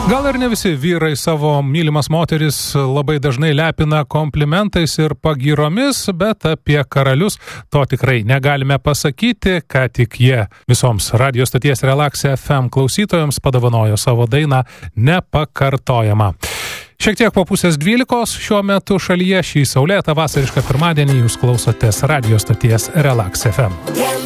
Gal ir ne visi vyrai savo mylimas moteris labai dažnai lepina komplimentais ir pagyromis, bet apie karalius to tikrai negalime pasakyti, ką tik jie visoms radio stoties Relax FM klausytojams padovanojo savo dainą Nepakartojama. Šiek tiek po 11:30 šiuo metu šalyje šį saulėtą vasarišką pirmadienį jūs klausotės radio stoties Relax FM.